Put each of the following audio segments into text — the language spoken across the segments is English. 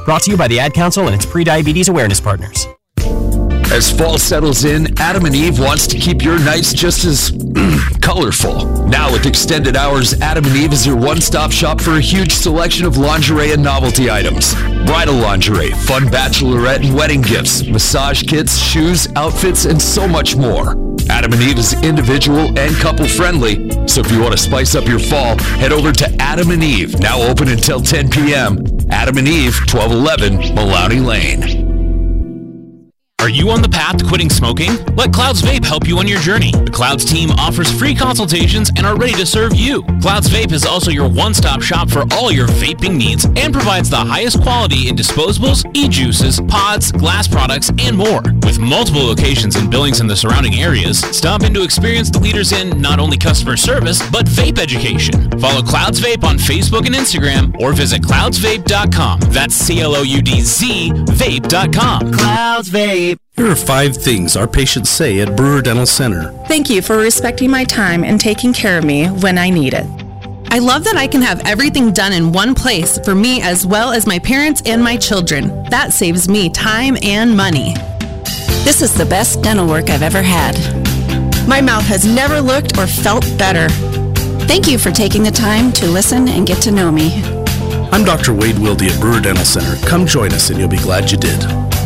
Brought to you by the Ad Council and its pre-diabetes awareness partners. As fall settles in, Adam and Eve wants to keep your nights just as colorful. Now with extended hours, Adam and Eve is your one-stop shop for a huge selection of lingerie and novelty items. Bridal lingerie, fun bachelorette and wedding gifts, massage kits, shoes, outfits, and so much more. Adam and Eve is individual and couple-friendly, so if you want to spice up your fall, head over to Adam and Eve, now open until 10 p.m. Adam and Eve, 1211 Maloney Lane. Are you on the path to quitting smoking? Let Clouds Vape help you on your journey. The Clouds team offers free consultations and are ready to serve you. Clouds Vape is also your one-stop shop for all your vaping needs and provides the highest quality in disposables, e-juices, pods, glass products, and more. With multiple locations in Billings and the surrounding areas, stop in to experience the leaders in not only customer service, but vape education. Follow Clouds Vape on Facebook and Instagram or visit cloudsvape.com. That's CLOUDZ vape.com. Clouds Vape. Here are 5 things our patients say at Brewer Dental Center. Thank you for respecting my time and taking care of me when I need it. I love that I can have everything done in one place for me as well as my parents and my children. That saves me time and money. This is the best dental work I've ever had. My mouth has never looked or felt better. Thank you for taking the time to listen and get to know me. I'm Dr. Wade Wilde at Brewer Dental Center. Come join us and you'll be glad you did.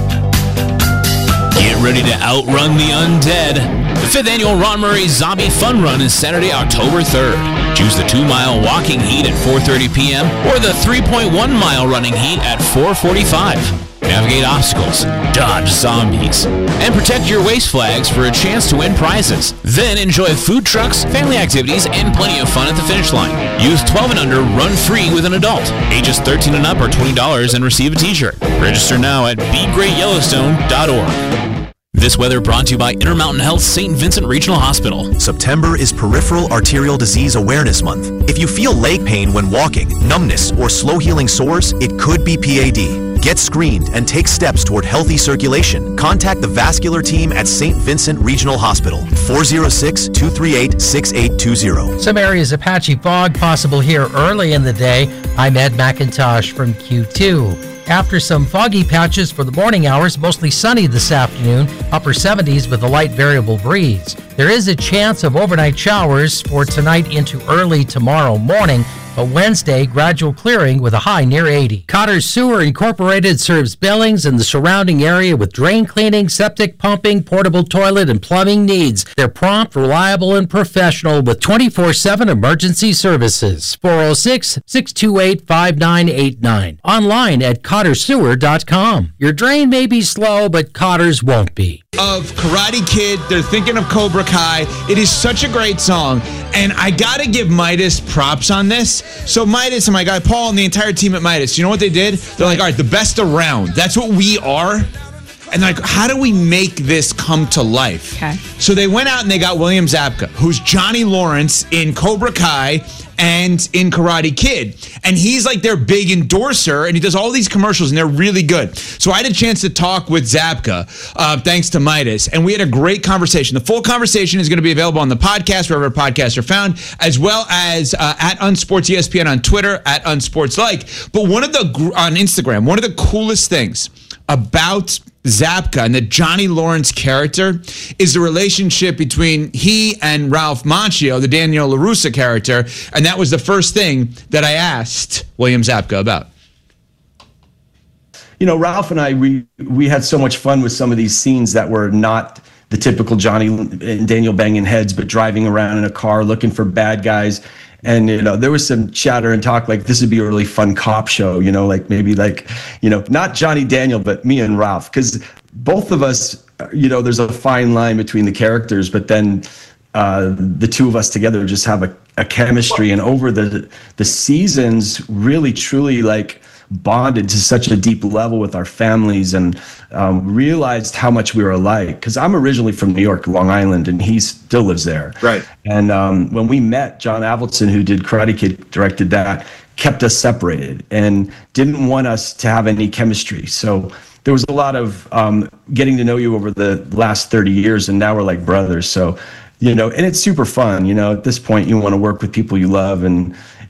Get ready to outrun the undead. The 5th annual Ron Murray Zombie Fun Run is Saturday, October 3rd. Choose the 2-mile walking heat at 4:30 p.m. or the 3.1-mile running heat at 4:45. Navigate obstacles, dodge zombies, and protect your waste flags for a chance to win prizes. Then enjoy food trucks, family activities, and plenty of fun at the finish line. Youth 12 and under run free with an adult. Ages 13 and up are $20 and receive a t-shirt. Register now at begreatyellowstone.org. This weather brought to you by Intermountain Health St. Vincent Regional Hospital. September is Peripheral Arterial Disease Awareness Month. If you feel leg pain when walking, numbness, or slow-healing sores, it could be PAD. Get screened and take steps toward healthy circulation. Contact the vascular team at St. Vincent Regional Hospital, 406-238-6820. Some areas of patchy fog possible here early in the day. I'm Ed McIntosh from Q2. After some foggy patches for the morning hours, mostly sunny this afternoon, upper 70s with a light variable breeze. There is a chance of overnight showers for tonight into early tomorrow morning, but Wednesday, gradual clearing with a high near 80. Cotter Sewer Incorporated serves Billings and the surrounding area with drain cleaning, septic pumping, portable toilet, and plumbing needs. They're prompt, reliable, and professional with 24/7 emergency services. 406-628-5989. Online at CotterSewer.com. Your drain may be slow, but Cotter's won't be. Of Karate Kid, they're thinking of Cobra Kai. It is such a great song, and I gotta give Midas props on this. So Midas and my guy Paul and the entire team at Midas, you know what they did? They're like, all right, the best around. That's what we are. And like, how do we make this come to life? Okay. So they went out and they got William Zabka, who's Johnny Lawrence in Cobra Kai and in Karate Kid. And he's like their big endorser, and he does all these commercials, and they're really good. So I had a chance to talk with Zabka, thanks to Midas, and we had a great conversation. The full conversation is going to be available on the podcast, wherever podcasts are found, as well as at Unsports ESPN on Twitter, at UnsportsLike. But on Instagram, one of the coolest things about Zabka and the Johnny Lawrence character is the relationship between he and Ralph Macchio, the Daniel LaRussa character, and that was the first thing that I asked William Zabka about. You know, Ralph and I, we had so much fun with some of these scenes that were not the typical Johnny and Daniel banging heads, but driving around in a car looking for bad guys. And, you know, there was some chatter and talk like this would be a really fun cop show, you know, like maybe like, you know, not Johnny Daniel, but me and Ralph, because both of us, you know, there's a fine line between the characters, but then the two of us together just have a chemistry, and over the seasons really truly like bonded to such a deep level with our families, and realized how much we were alike. Because I'm originally from New York, Long Island, and he still lives there. Right. And when we met, John Avildsen, who did Karate Kid, directed that, kept us separated and didn't want us to have any chemistry. So there was a lot of getting to know you over the last 30 years, and now we're like brothers. So, you know, and it's super fun. You know, at this point, you want to work with people you love, and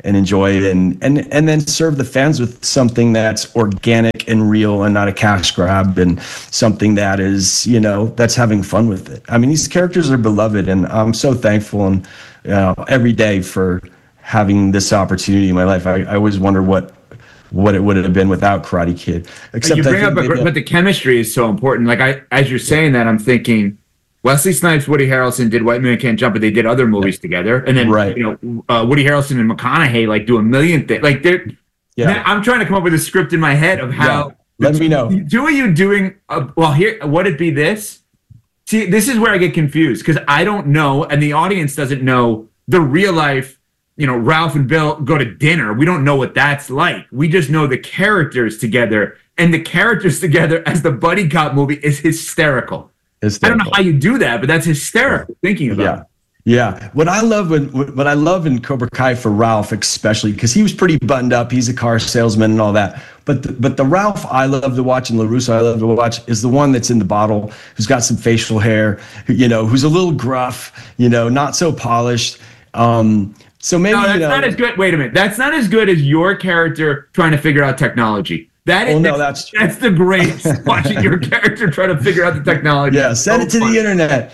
and enjoy it, and then serve the fans with something that's organic and real and not a cash grab, and something that is, that's having fun with it. I mean, these characters are beloved, and I'm so thankful and every day for having this opportunity in my life. I always wonder what it would have been without Karate Kid. Except you bring up, but the chemistry is so important. Like as you're saying that, I'm thinking Wesley Snipes, Woody Harrelson did White Man Can't Jump, but they did other movies together. And then, Woody Harrelson and McConaughey like do a million things. Like I'm trying to come up with a script in my head of how. Let me know. Who are you doing? Here, would it be this? See, this is where I get confused because I don't know, and the audience doesn't know the real life. Ralph and Bill go to dinner. We don't know what that's like. We just know the characters together, and the characters together as the buddy cop movie is hysterical. I don't know how you do that, but that's hysterical thinking about it. Yeah. What I love in Cobra Kai for Ralph, especially because he was pretty buttoned up. He's a car salesman and all that. But the Ralph I love to watch and LaRusso I love to watch is the one that's in the bottle, who's got some facial hair, who's a little gruff, not so polished. So maybe that's not as good. Wait a minute. That's not as good as your character trying to figure out technology. That's the greatest. Watching your character try to figure out the technology. Yeah, send it to the internet.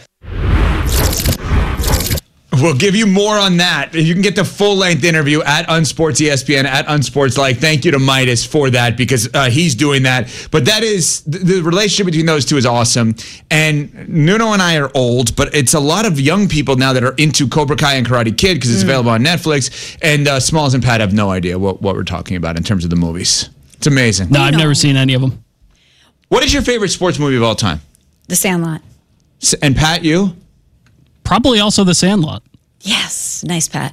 We'll give you more on that. You can get the full-length interview at Unsports ESPN, at Unsports Thank you to Midas for that, because he's doing that. But that is, the relationship between those two is awesome. And Nuno and I are old, but it's a lot of young people now that are into Cobra Kai and Karate Kid because it's available on Netflix. And Smalls and Pat have no idea what we're talking about in terms of the movies. It's amazing. No, I've never seen any of them. What is your favorite sports movie of all time? The Sandlot. And Pat, you? Probably also The Sandlot. Yes. Nice, Pat.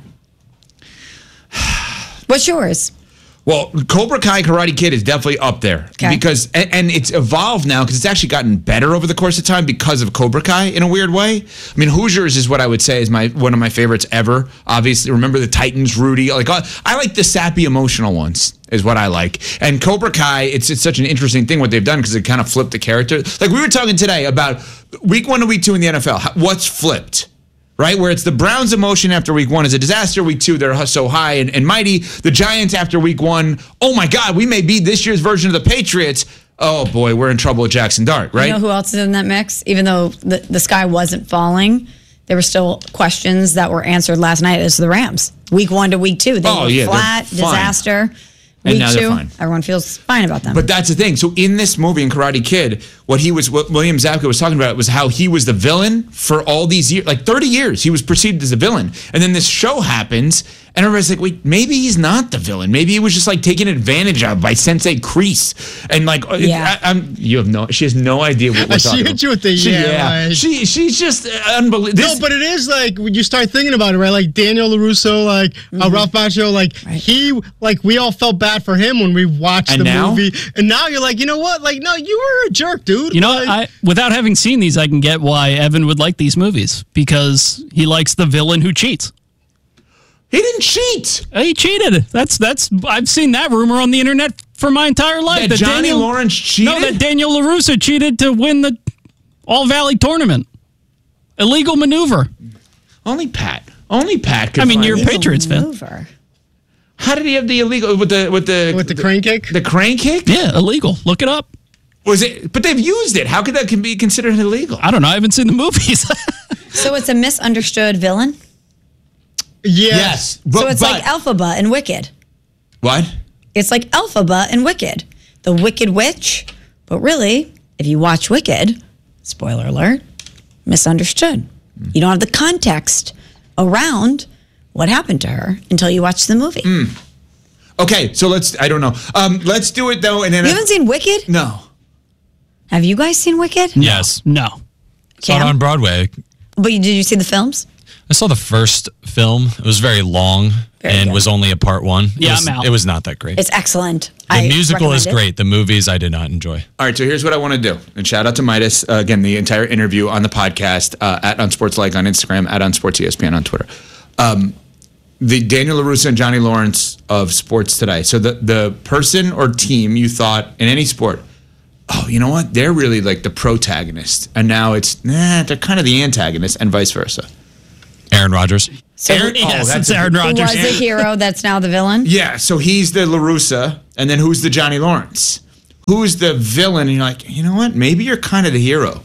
What's yours? Well, Cobra Kai Karate Kid is definitely up there because, and it's evolved now because it's actually gotten better over the course of time because of Cobra Kai in a weird way. I mean, Hoosiers is what I would say is one of my favorites ever. Obviously, remember the Titans, Rudy. I like the sappy, emotional ones is what I like. And Cobra Kai, it's such an interesting thing what they've done because they kind of flipped the character. Like we were talking today about week 1 to week 2 in the NFL. What's flipped? Right, where it's the Browns' emotion after week 1 is a disaster. Week 2, they're so high and mighty. The Giants after week 1, oh my God, we may be this year's version of the Patriots. Oh boy, we're in trouble with Jackson Dart, right? You know who else is in that mix? Even though the sky wasn't falling, there were still questions that were answered last night. It's the Rams. Week 1 to week 2, they were flat, disaster. Week 2, everyone feels fine about them. But that's the thing. So in this movie, in Karate Kid, what William Zabka was talking about was how he was the villain for all these years, like 30 years, he was perceived as a villain. And then this show happens, and everybody's like, wait, maybe he's not the villain. Maybe he was just like taken advantage of by Sensei Kreese. And like, she has no idea what we're talking about. She hit you with the She's just unbelievable. No, but it is like, when you start thinking about it, right? Like Daniel LaRusso, like Ralph Macchio, we all felt bad for him when we watched the movie. And now you're like, you know what? Like, no, you were a jerk, dude. You know, without having seen these, I can get why Evan would like these movies because he likes the villain who cheats. He didn't cheat. He cheated. That's. I've seen that rumor on the internet for my entire life. That Johnny Lawrence cheated? No, that Daniel LaRusso cheated to win the All Valley tournament. Illegal maneuver. Only Pat could you're a Patriots fan. How did he have the illegal with the crane kick? The crane kick? Yeah, illegal. Look it up. Was it? But they've used it. How could that be considered illegal? I don't know. I haven't seen the movies. So it's a misunderstood villain? Yes. So it's like Elphaba in Wicked. What? It's like Elphaba in Wicked. The Wicked Witch. But really, if you watch Wicked, spoiler alert, misunderstood. You don't have the context around what happened to her until you watch the movie. Okay, so I don't know. Let's do it though. And then you haven't seen Wicked? No. Have you guys seen Wicked? Yes. No. Saw it on Broadway. But did you see the films? I saw the first film. It was very long and was only a part 1. I'm out. It was not that great. It's excellent. The musical is great. The movies I did not enjoy. All right, so here's what I want to do. And shout out to Midas. Again, the entire interview on the podcast at Unsportslike on Instagram, at Unsports ESPN on Twitter. The Daniel LaRusso and Johnny Lawrence of sports today. So the person or team you thought in any sport, oh, you know what? They're really like the protagonist. And now they're kind of the antagonist and vice versa. Aaron Rodgers. So yes, it's Aaron Rodgers. Who was a hero that's now the villain? Yeah, so he's the LaRussa, and then who's the Johnny Lawrence? Who's the villain? And you're like, you know what? Maybe you're kind of the hero.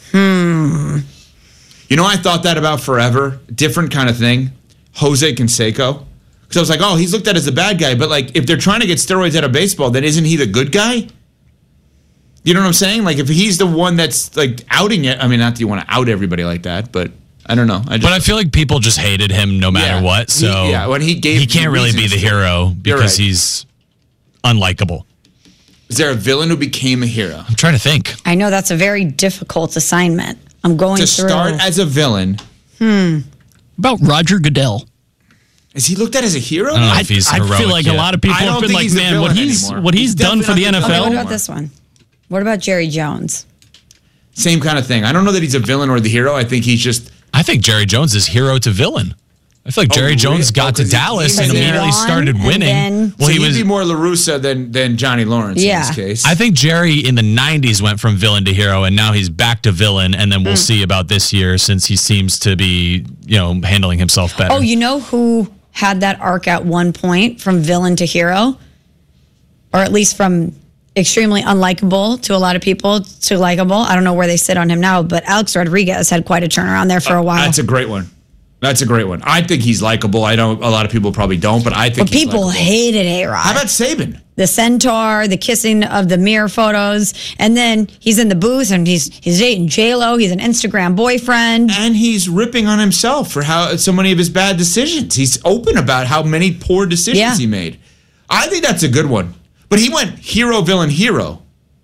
You know, I thought that about forever. Different kind of thing. Jose Canseco. Because I was like, oh, he's looked at as a bad guy. But, like, if they're trying to get steroids out of baseball, then isn't he the good guy? You know what I'm saying? Like, if he's the one that's, like, outing it. I mean, not that you want to out everybody like that, but I don't know. But I feel like people just hated him no matter what. So when he can't really be the hero because he's unlikable. Is there a villain who became a hero? I'm trying to think. I know that's a very difficult assignment. I'm going to through. start as a villain. About Roger Goodell. Is he looked at as a hero? I don't know if he's I feel like a lot of people have been like, man, what he's done for the NFL. What about this one? What about Jerry Jones? Same kind of thing. I don't know that he's a villain or the hero. I think he's just. I think Jerry Jones is hero to villain. I feel like Jerry Jones got to Dallas and immediately started winning. Well, he would be more LaRussa than Johnny Lawrence in this case. I think Jerry in the 90s went from villain to hero, and now he's back to villain, and then we'll see about this year since he seems to be, handling himself better. Oh, you know who had that arc at one point from villain to hero? Or at least from extremely unlikable to a lot of people to likable. I don't know where they sit on him now, but Alex Rodriguez had quite a turnaround there for a while. That's a great one. I think he's likable. I don't. A lot of people probably don't, but I think. But people hated A-Rod. How about Saban? The centaur, the kissing of the mirror photos, and then he's in the booth and he's dating J-Lo. He's an Instagram boyfriend, and he's ripping on himself for how so many of his bad decisions. He's open about how many poor decisions he made. I think that's a good one. But he went hero, villain, hero.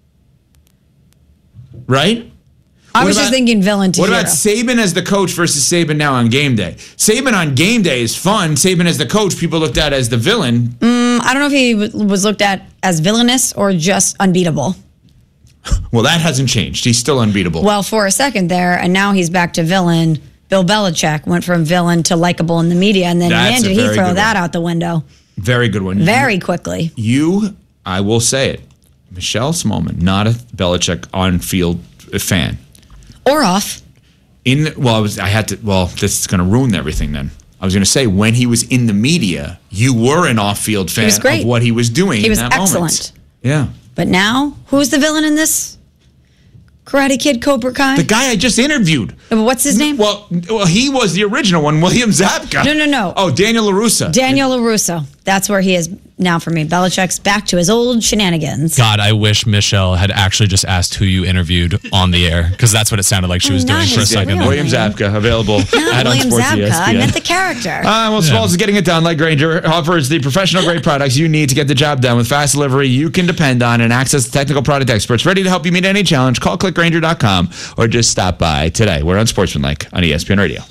Right? I was just thinking villain to hero. What about Saban as the coach versus Saban now on game day? Saban on game day is fun. Saban as the coach, people looked at as the villain. I don't know if he was looked at as villainous or just unbeatable. Well, that hasn't changed. He's still unbeatable. Well, for a second there, and now he's back to villain. Bill Belichick went from villain to likable in the media, and then man, did he throw that out the window. Very good one. Very quickly. I will say it, Michelle Smallman, not a Belichick on-field fan. Or off. This is going to ruin everything then. I was going to say, when he was in the media, you were an off-field fan of what he was doing in that moment. He was excellent. Yeah. But now, who's the villain in this? Karate Kid Cobra Kai? The guy I just interviewed. What's his name? Well, he was the original one, William Zabka. No. Oh, Daniel LaRusso. Daniel LaRusso. That's where he is now for me. Belichick's back to his old shenanigans. God, I wish Michelle had actually just asked who you interviewed on the air, because that's what it sounded like she was doing for a second. William Zabka, available at William On Sports Zabka. ESPN. I meant the character. Smalls is getting it done like Grainger offers the professional grade products you need to get the job done with fast delivery you can depend on and access to technical product experts ready to help you meet any challenge. Call clickgrainger.com or just stop by today. We're on Sportsmanlike on ESPN Radio.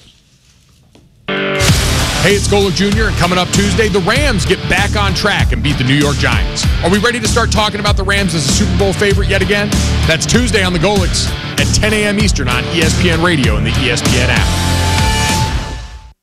Hey, it's Golic Jr., and coming up Tuesday, the Rams get back on track and beat the New York Giants. Are we ready to start talking about the Rams as a Super Bowl favorite yet again? That's Tuesday on the Golics at 10 a.m. Eastern on ESPN Radio and the ESPN app.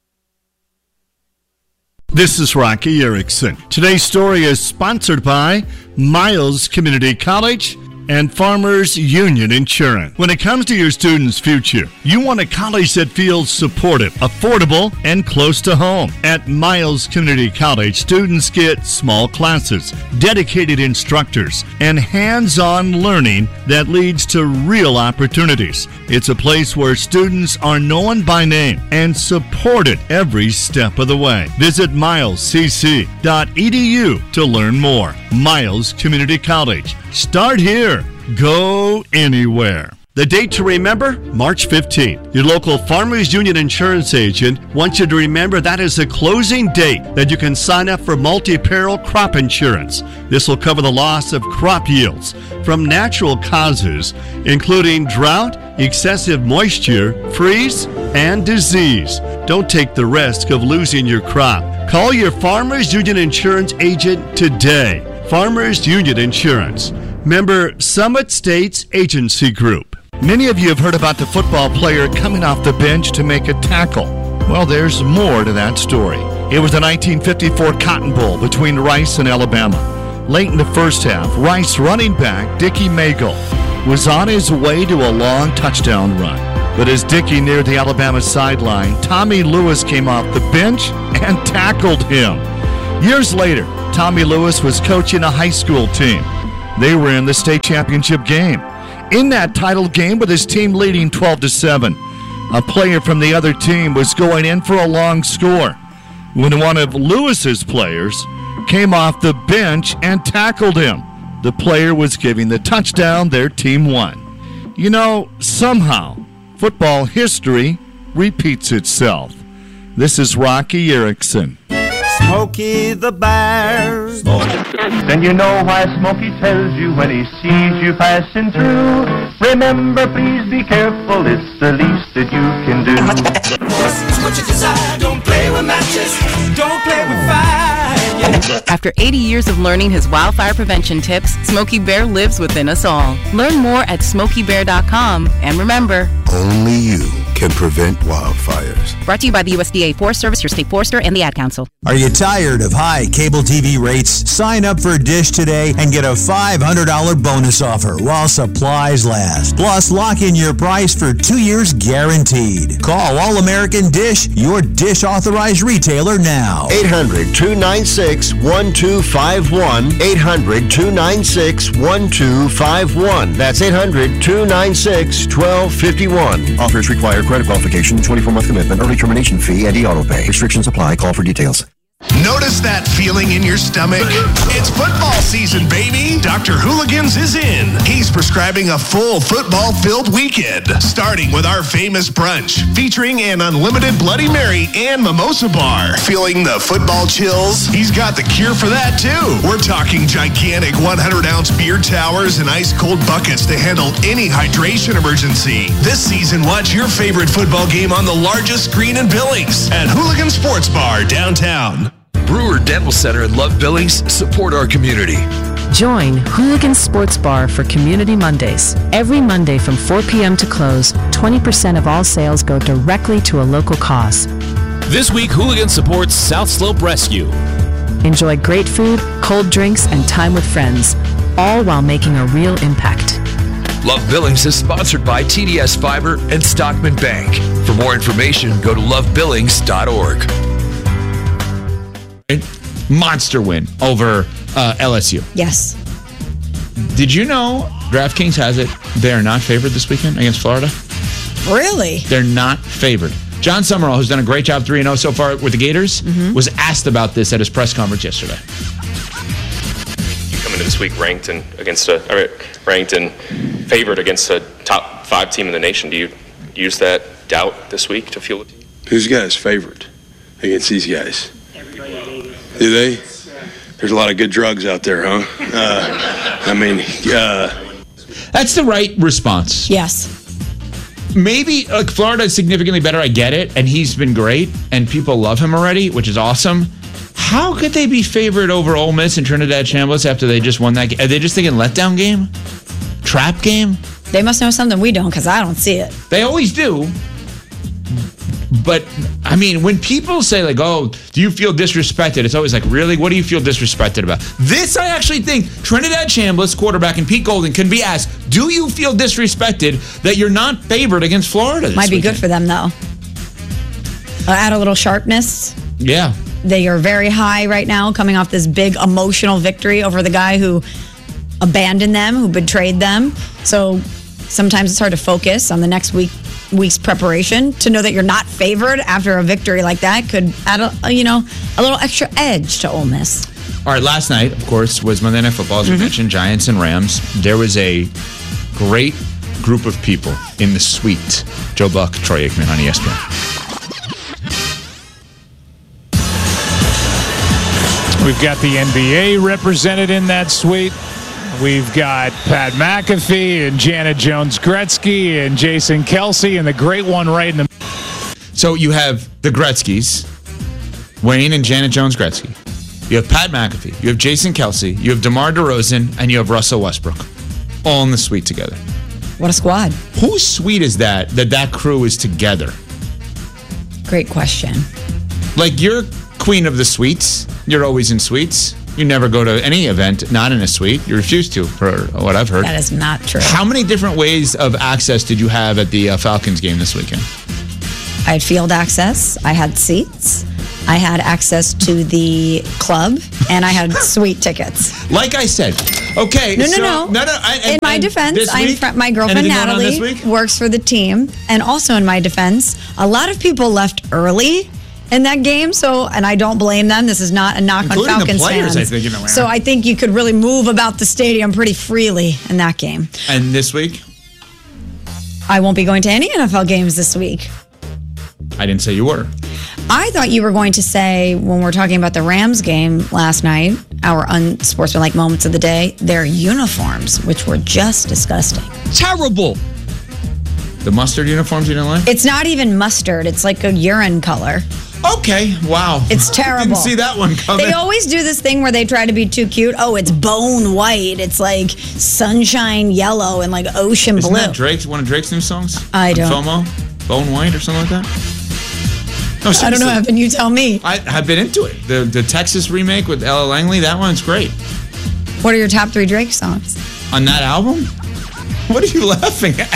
This is Rocky Erickson. Today's story is sponsored by Miles Community College and Farmers Union Insurance. When it comes to your students' future, you want a college that feels supportive, affordable, and close to home. At Miles Community College, students get small classes, dedicated instructors, and hands-on learning that leads to real opportunities. It's a place where students are known by name and supported every step of the way. Visit milescc.edu to learn more. Miles Community College. Start here. Go anywhere. The date to remember, March 15th. Your local Farmers Union insurance agent wants you to remember that is the closing date that you can sign up for multi-peril crop insurance. This will cover the loss of crop yields from natural causes, including drought, excessive moisture, freeze, and disease. Don't take the risk of losing your crop. Call your Farmers Union insurance agent today. Farmers Union Insurance. Member Summit States Agency Group. Many of you have heard about the football player coming off the bench to make a tackle. Well, there's more to that story. It was the 1954 Cotton Bowl between Rice and Alabama. Late in the first half, Rice running back Dickie Magle was on his way to a long touchdown run. But as Dickey neared the Alabama sideline, Tommy Lewis came off the bench and tackled him. Years later, Tommy Lewis was coaching a high school team. They were in the state championship game. In that title game, with his team leading 12-7, a player from the other team was going in for a long score when one of Lewis's players came off the bench and tackled him. The player was giving the touchdown. Their team won. You know, somehow, football history repeats itself. This is Rocky Erickson. Smokey the Bear. Then you know why Smokey tells you when he sees you passing through. Remember, please be careful, it's the least that you can do. What you desire, don't play with matches, don't play with fire. After 80 years of learning his wildfire prevention tips, Smokey Bear lives within us all. Learn more at SmokeyBear.com. And remember, only you can prevent wildfires. Brought to you by the USDA Forest Service, your state forester, and the Ad Council. Are you tired of high cable TV rates? Sign up for Dish today and get a $500 bonus offer while supplies last. Plus, lock in your price for 2 years guaranteed. Call All American Dish, your Dish authorized retailer now. 800-296-1251. 800-296-1251. That's 800-296-1251. Offers require credit qualification, 24-month commitment, early termination fee, and e-auto pay. Restrictions apply. Call for details. Notice that feeling in your stomach? It's football season, baby! Dr. Hooligans is in. He's prescribing a full football-filled weekend, starting with our famous brunch, featuring an unlimited Bloody Mary and mimosa bar. Feeling the football chills? He's got the cure for that, too. We're talking gigantic 100-ounce beer towers and ice-cold buckets to handle any hydration emergency. This season, watch your favorite football game on the largest screen in Billings at Hooligan Sports Bar downtown. Brewer Dental Center in Love Billings support our community. Join Hooligan Sports Bar for Community Mondays. Every Monday from 4 p.m. to close, 20% of all sales go directly to a local cause. This week, Hooligan supports South Slope Rescue. Enjoy great food, cold drinks, and time with friends, all while making a real impact. Love Billings is sponsored by TDS Fiber and Stockman Bank. For more information, go to lovebillings.org. Monster win over LSU. Yes. Did you know DraftKings has it? They are not favored this weekend against Florida. Really? They're not favored. John Summerall, who's done a great job 3-0 so far with the Gators, was asked about this at his press conference yesterday. You come into this week ranked and favored against a top 5 team in the nation. Do you use that doubt this week to fuel the team? Who's got us favored against these guys? Do they? There's a lot of good drugs out there, huh? That's the right response. Yes. Maybe Florida is significantly better. I get it, and he's been great, and people love him already, which is awesome. How could they be favored over Ole Miss and Trinidad Chambliss after they just won that game? Are they just thinking letdown game? Trap game? They must know something we don't, because I don't see it. They always do. But, I mean, when people say, like, oh, do you feel disrespected? It's always like, really? What do you feel disrespected about? This, I actually think Trinidad Chambliss, quarterback, and Pete Golden can be asked, do you feel disrespected that you're not favored against Florida this Might be weekend? good for them, though. Add a little sharpness. Yeah. They are very high right now, coming off this big emotional victory over the guy who abandoned them, who betrayed them. So sometimes it's hard to focus on the next week's preparation. To know that you're not favored after a victory like that could add a little extra edge to Ole Miss. All right, last night, of course, was Monday Night Football, as we mentioned, Giants and Rams. There was a great group of people in the suite. Joe Buck, Troy Aikman on ESPN. We've got the NBA represented in that suite. We've got Pat McAfee and Janet Jones-Gretzky and Jason Kelce and the great one right in the... So you have the Gretzkys, Wayne and Janet Jones-Gretzky. You have Pat McAfee. You have Jason Kelce. You have DeMar DeRozan. And you have Russell Westbrook. All in the suite together. What a squad. Whose suite is that crew is together? Great question. Like, you're queen of the suites. You're always in suites. You never go to any event not in a suite. You refuse to, for what I've heard. That is not true. How many different ways of access did you have at the Falcons game this weekend? I had field access. I had seats. I had access to the club, and I had suite tickets. Like I said, okay. No. In my defense, my girlfriend Natalie works for the team, and also in my defense, a lot of people left early in that game. And I don't blame them. This is not a knock Including on Falcons the players, fans. I think, Aaron. So I think you could really move about the stadium pretty freely in that game. And this week? I won't be going to any NFL games this week. I didn't say you were. I thought you were going to say, when we're talking about the Rams game last night, our unsportsmanlike moments of the day, their uniforms, which were just disgusting. Terrible. The mustard uniforms you didn't like? It's not even mustard. It's like a urine color. Okay, wow. It's terrible. Didn't see that one coming. They always do this thing where they try to be too cute. Oh, it's bone white. It's like sunshine yellow and like ocean Isn't blue. that Drake's, one of Drake's new songs? I don't. FOMO? Bone white or something like that? No, I don't know, Evan. You tell me. I've been into it. The Texas remake with Ella Langley, that one's great. What are your top 3 Drake songs? On that album? What are you laughing at?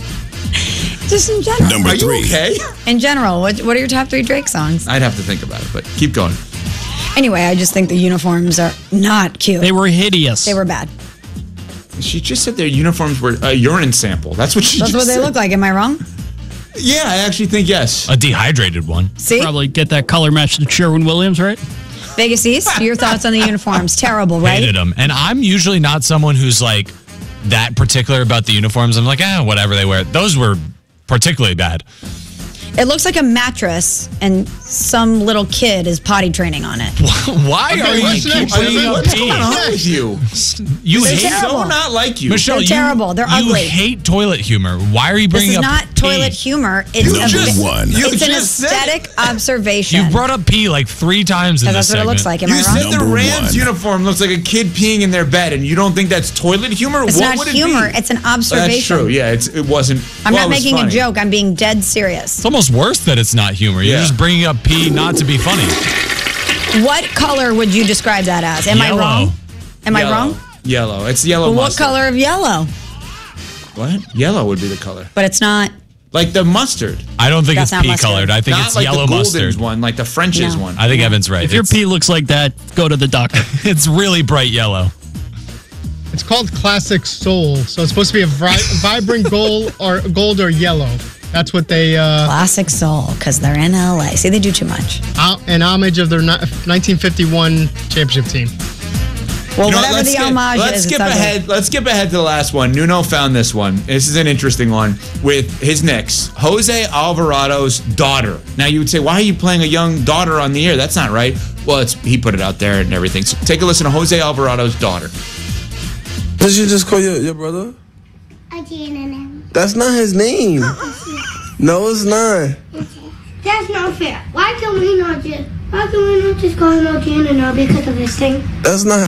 Just in general. Number 3. Are you okay? In general, what are your top 3 Drake songs? I'd have to think about it, but keep going. Anyway, I just think the uniforms are not cute. They were hideous. They were bad. She just said their uniforms were a urine sample. That's what she That's just what they said. look like. Am I wrong? Yeah, I actually think yes. A dehydrated one. See? Probably get that color match to Sherwin-Williams, right? Vegas East, your thoughts on the uniforms? Terrible, right? Hated them. And I'm usually not someone who's like that particular about the uniforms. I'm like, whatever they wear. Those were particularly bad. It looks like a mattress, and some little kid is potty training on it. Why are you keep bringing up What's going on with you? You They're hate terrible. so not like you. Michelle, They're terrible. They're ugly. You hate toilet humor. Why are you This bringing is up not toilet pee? humor. It's it's an aesthetic observation. You brought up pee like 3 times in this That's what it looks like. Am You I wrong? said the Rams uniform looks like a kid peeing in their bed, and you don't think that's toilet humor? It's What not would it humor. be? It's an observation. That's true. Yeah, it wasn't. I'm well, not it was making funny. a joke. I'm being dead serious. It's almost worse that it's not humor. You're just bringing up pee not to be funny. What color would you describe that as? Am Yellow. I wrong? Am I wrong? Yellow. It's yellow. But what mustard. color of yellow? What? Yellow would be the color. But it's not. Like the mustard. I don't think That's it's not pea mustard. colored. I think Not it's like yellow the Golden's mustard. one, like the French's No. one. I think Evan's right. If your pee looks like that, go to the doctor. It's really bright yellow. It's called Classic Soul, so it's supposed to be a vibrant gold or yellow. That's what they. Classic Soul, because they're in LA. See, they do too much. An homage of their 1951 championship team. Well, You know what, whatever the homage let's is, skip it's ugly. ahead. Let's skip ahead to the last one. Nuno found this one. This is an interesting one with his Knicks. Jose Alvarado's daughter. Now you would say, why are you playing a young daughter on the air? That's not right. Well, he put it out there and everything. So take a listen to Jose Alvarado's daughter. Did you just call your brother? That's not his name. No, it's not. That's not fair. Why can we not just call him OG because of this thing? That's not.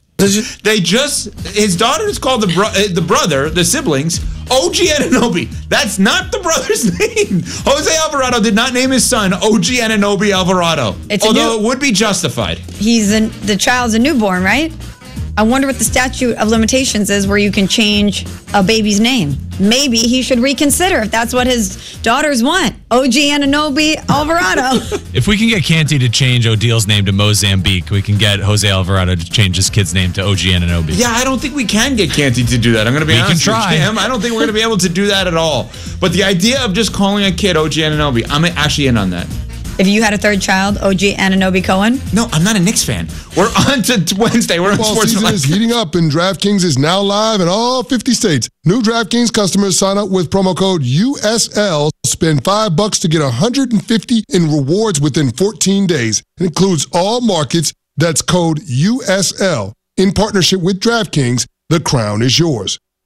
His daughter is called the brother, the siblings, OG Anunoby. That's not the brother's name. Jose Alvarado did not name his son OG Anunoby Alvarado. Although it would be justified. The child's a newborn, right? I wonder what the statute of limitations is where you can change a baby's name. Maybe he should reconsider if that's what his daughters want. OG Anunoby Alvarado. If we can get Canty to change Odil's name to Mozambique, we can get Jose Alvarado to change his kid's name to OG Anunoby. Yeah, I don't think we can get Canty to do that. I'm going to be honest can try. with Cam. I don't think we're going to be able to do that at all. But the idea of just calling a kid OG Anunoby, I'm actually in on that. If you had a third child, OG Anunoby Cohen? No, I'm not a Knicks fan. We're on to Wednesday. We're on Football Sports season is heating up, and DraftKings is now live in all 50 states. New DraftKings customers sign up with promo code USL. Spend $5 to get $150 in rewards within 14 days. It includes all markets. That's code USL. In partnership with DraftKings, the crown is yours.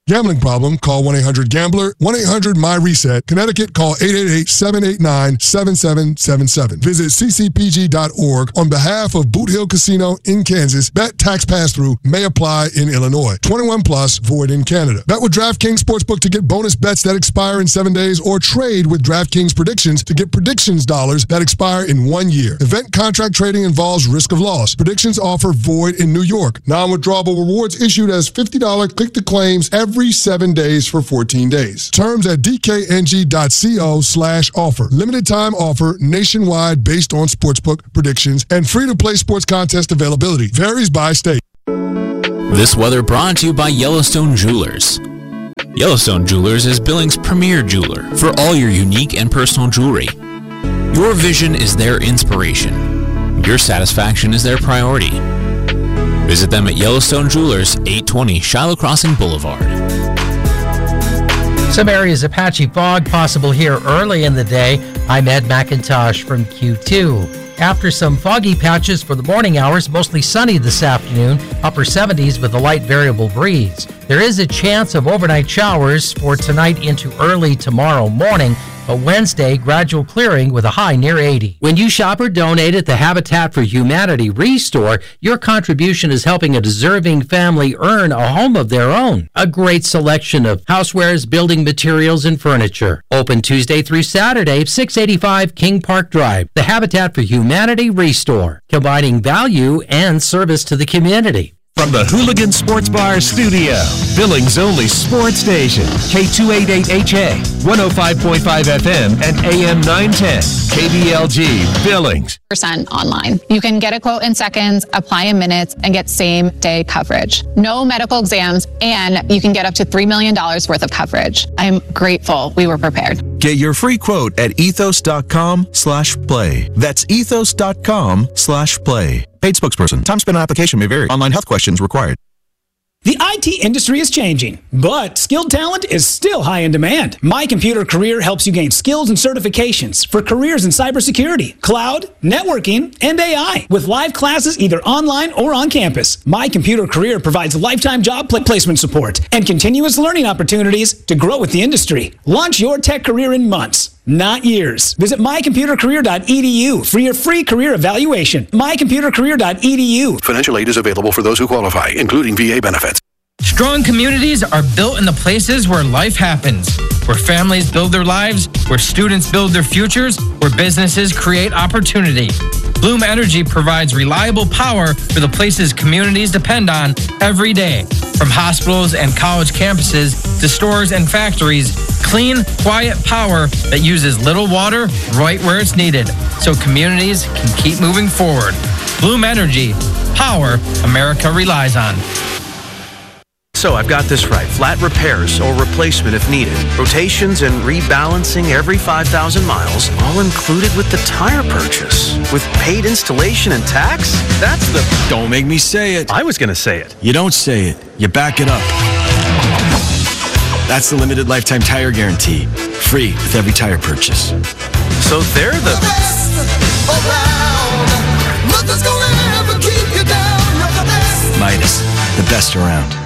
Gambling problem? Call 1-800-GAMBLER, 1-800-MY-RESET. Connecticut, call 888-789-7777. Visit ccpg.org on behalf of Boot Hill Casino in Kansas. Bet tax pass-through may apply in Illinois. 21 plus, void in Canada. Bet with DraftKings Sportsbook to get bonus bets that expire in 7 days, or trade with DraftKings Predictions to get predictions dollars that expire in 1 year. Event contract trading involves risk of loss. Predictions offer void in New York. Non-withdrawable rewards issued as $50 click-to-claims every 7 days for 14 days. Terms at dkng.co/offer. Limited time offer nationwide based on sportsbook predictions and free-to-play sports contest availability. Varies by state. This weather brought to you by Yellowstone Jewelers. Yellowstone Jewelers is Billings' premier jeweler for all your unique and personal jewelry. Your vision is their inspiration. Your satisfaction is their priority. Visit them at Yellowstone Jewelers, 820 Shiloh Crossing Boulevard. Some areas of patchy fog possible here early in the day. I'm Ed McIntosh from Q2. After some foggy patches for the morning hours, mostly sunny this afternoon, upper 70s with a light variable breeze. There is a chance of overnight showers for tonight into early tomorrow morning, but Wednesday, gradual clearing with a high near 80. When you shop or donate at the Habitat for Humanity Restore, your contribution is helping a deserving family earn a home of their own. A great selection of housewares, building materials, and furniture. Open Tuesday through Saturday, 685 King Park Drive. The Habitat for Humanity Restore, combining value and service to the community. From the Hooligan Sports Bar studio, Billings' only sports station, K288HA, 105.5 FM, and AM 910, KBLG, Billings. % online. You can get a quote in seconds, apply in minutes, and get same-day coverage. No medical exams, and you can get up to $3 million worth of coverage. I'm grateful we were prepared. Get your free quote at ethos.com/play. That's ethos.com/play. Paid spokesperson. Time spent on application may vary. Online health questions required. The IT industry is changing, but skilled talent is still high in demand. My Computer Career helps you gain skills and certifications for careers in cybersecurity, cloud, networking, and AI, with live classes either online or on campus. My Computer Career provides lifetime job placement support and continuous learning opportunities to grow with the industry. Launch your tech career in months, not years. Visit mycomputercareer.edu for your free career evaluation. mycomputercareer.edu. Financial aid is available for those who qualify, including VA benefits. Strong communities are built in the places where life happens, where families build their lives, where students build their futures, where businesses create opportunity. Bloom Energy provides reliable power for the places communities depend on every day. From hospitals and college campuses to stores and factories, clean, quiet power that uses little water right where it's needed, so communities can keep moving forward. Bloom Energy, power America relies on. So I've got this right. Flat repairs or replacement if needed. Rotations and rebalancing every 5,000 miles, all included with the tire purchase. With paid installation and tax? That's the... Don't make me say it. I was going to say it. You don't say it. You back it up. That's the limited lifetime tire guarantee. Free with every tire purchase. So they're the... best around. Nothing's gonna ever keep you down. You're the best. Midas, the best around.